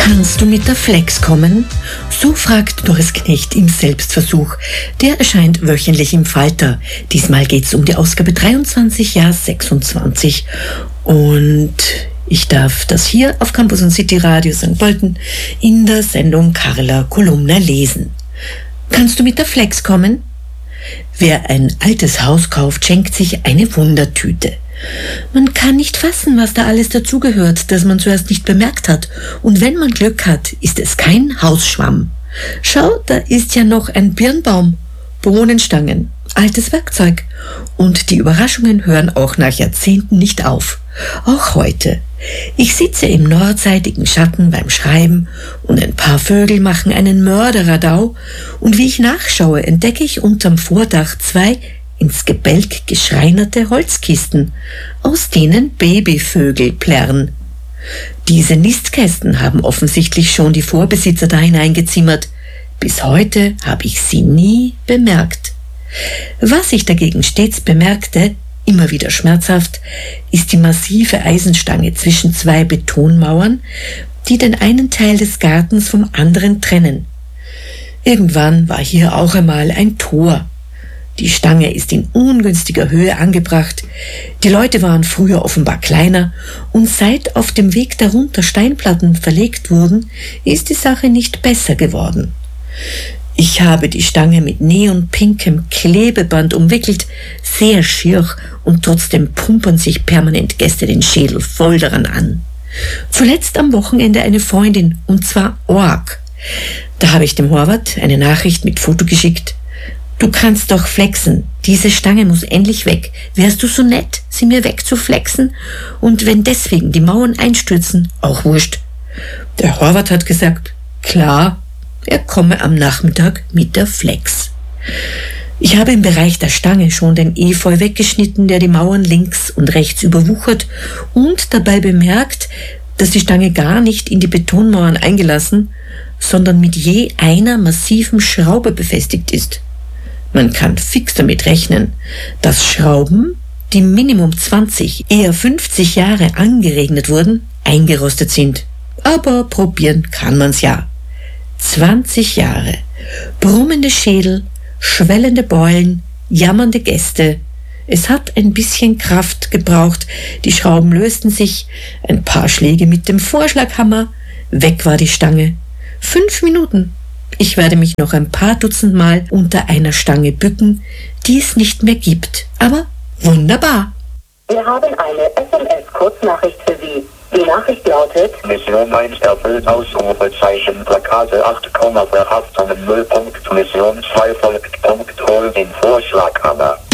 Kannst du mit der Flex kommen? So fragt Doris Knecht im Selbstversuch. Der erscheint wöchentlich im Falter. Diesmal geht's um die Ausgabe 23, Jahr 26. Und ich darf das hier auf Campus und City Radio St. Pölten in der Sendung Carla Kolumna lesen. Kannst du mit der Flex kommen? Wer ein altes Haus kauft, schenkt sich eine Wundertüte. Man kann nicht fassen, was da alles dazugehört, das man zuerst nicht bemerkt hat. Und wenn man Glück hat, ist es kein Hausschwamm. Schau, da ist ja noch ein Birnbaum, Bohnenstangen, altes Werkzeug. Und die Überraschungen hören auch nach Jahrzehnten nicht auf. Auch heute. Ich sitze im nordseitigen Schatten beim Schreiben und ein paar Vögel machen einen Mörderradau. Und wie ich nachschaue, entdecke ich unterm Vordach zwei ins Gebälk geschreinerte Holzkisten, aus denen Babyvögel plärren. Diese Nistkästen haben offensichtlich schon die Vorbesitzer da hineingezimmert. Bis heute habe ich sie nie bemerkt. Was ich dagegen stets bemerkte, immer wieder schmerzhaft, ist die massive Eisenstange zwischen zwei Betonmauern, die den einen Teil des Gartens vom anderen trennen. Irgendwann war hier auch einmal ein Tor. Die Stange ist in ungünstiger Höhe angebracht. Die Leute waren früher offenbar kleiner und seit auf dem Weg darunter Steinplatten verlegt wurden, ist die Sache nicht besser geworden. Ich habe die Stange mit neonpinkem Klebeband umwickelt, sehr schier, und trotzdem pumpern sich permanent Gäste den Schädel voll daran an. Zuletzt am Wochenende eine Freundin, und zwar Org. Da habe ich dem Horvath eine Nachricht mit Foto geschickt. Du kannst doch flexen. Diese Stange muss endlich weg. Wärst du so nett, sie mir wegzuflexen? Und wenn deswegen die Mauern einstürzen, auch wurscht. Der Horvath hat gesagt, klar, er komme am Nachmittag mit der Flex. Ich habe im Bereich der Stange schon den Efeu weggeschnitten, der die Mauern links und rechts überwuchert, und dabei bemerkt, dass die Stange gar nicht in die Betonmauern eingelassen, sondern mit je einer massiven Schraube befestigt ist. Man kann fix damit rechnen, dass Schrauben, die Minimum 20, eher 50 Jahre angeregnet wurden, eingerostet sind. Aber probieren kann man's ja. 20 Jahre. Brummende Schädel, schwellende Beulen, jammernde Gäste. Es hat ein bisschen Kraft gebraucht. Die Schrauben lösten sich. Ein paar Schläge mit dem Vorschlaghammer. Weg war die Stange. 5 Minuten. Ich werde mich noch ein paar Dutzend Mal unter einer Stange bücken, die es nicht mehr gibt. Aber wunderbar. Wir haben eine SMS-Kurznachricht für Sie. Die Nachricht lautet: Mission 1 erfüllt, Ausrufezeichen, Plakate 8, Verhaftungen 0. Mission 2 folgt, Hol den